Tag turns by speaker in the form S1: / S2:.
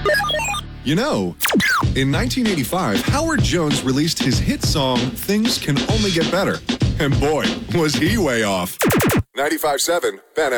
S1: You know, in 1985, Howard Jones released his hit song, Things Can Only Get Better. And boy, was he way off. 95.7 Ben